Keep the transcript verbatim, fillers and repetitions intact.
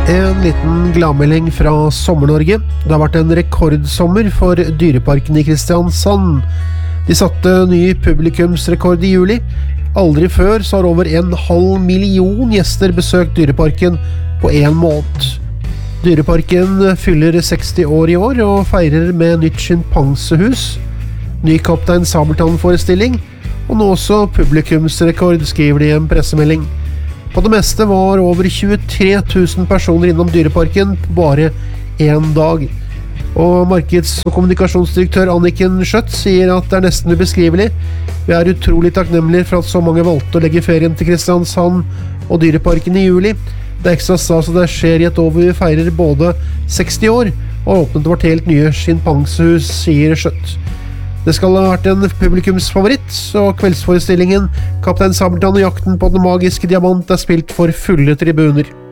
En liten gladmelding fra Sommer-Norge. Det har vært en rekordsommer for Dyreparken i Kristiansand. De satte ny publikumsrekord i juli. Aldri før så har over en halv million gjester besøkt Dyreparken på en måned. Dyreparken fyller seksti år i år og feirer med nytt schimpansehus, ny Kaptein Sabeltann-forestilling og nå også publikumsrekord, skriver de i en pressemelding. På det meste var over tjuetre tusen personer innom Dyreparken på bare en dag. Og markeds- og kommunikasjonsdirektør Anniken Schjøtt sier at det er nesten ubeskrivelig. Vi er utrolig takknemlige for at så mange valgte å legge ferien til Kristiansand og Dyreparken i juli. Det er ekstra stas at det skjer i et år hvor vi feirer både seksti år og har åpnet vårt helt nye schimpansehus, sier Schjøtt. Det skal ha vært en publikumsfavoritt, og kveldsforestillingen Kaptein Sabeltann og jakten på den magiske diamant er spilt for fulle tribuner.